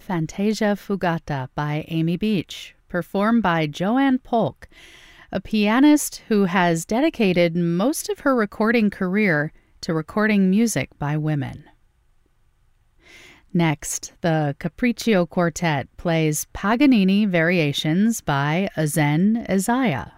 Fantasia Fugata by Amy Beach, performed by Joanne Polk, a pianist who has dedicated most of her recording career to recording music by women. Next, the Capriccio Quartet plays Paganini Variations by Azen Isaiah.